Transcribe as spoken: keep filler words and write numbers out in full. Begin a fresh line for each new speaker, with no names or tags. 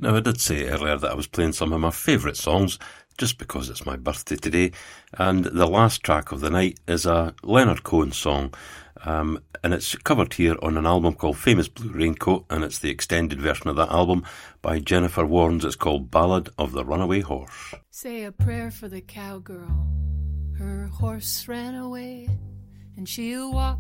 Now, I did say earlier that I was playing some of my favourite songs, just because it's my birthday today, and the last track of the night is a Leonard Cohen song, um, and it's covered here on an album called Famous Blue Raincoat, and it's the extended version of that album by Jennifer Warnes. It's called Ballad of the Runaway Horse.
Say a prayer for the cowgirl. Her horse ran away, and she'll walk